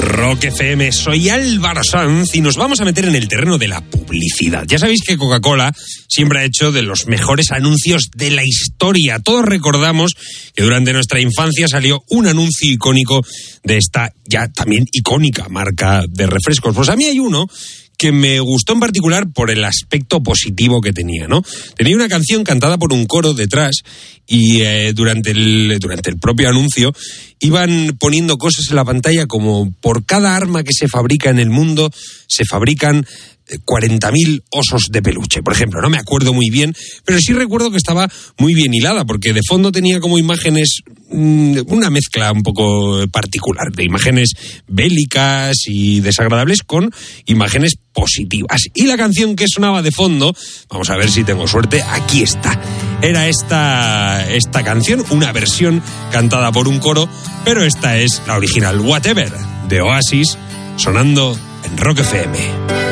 Rock FM, soy Álvaro Sanz y nos vamos a meter en el terreno de la publicidad. Ya sabéis que Coca-Cola siempre ha hecho de los mejores anuncios de la historia. Todos recordamos que durante nuestra infancia salió un anuncio icónico de esta ya también icónica marca de refrescos. Pues a mí hay uno que me gustó en particular por el aspecto positivo que tenía, ¿no? Tenía una canción cantada por un coro detrás y durante el propio anuncio iban poniendo cosas en la pantalla como por cada arma que se fabrica en el mundo se fabrican 40.000 osos de peluche, por ejemplo. No me acuerdo muy bien, pero sí recuerdo que estaba muy bien hilada, porque de fondo tenía como imágenes, una mezcla un poco particular, de imágenes bélicas y desagradables con imágenes positivas. Y la canción que sonaba de fondo, vamos a ver si tengo suerte, aquí está. Era esta canción, una versión cantada por un coro, pero esta es la original, Whatever, de Oasis, sonando en Rock FM.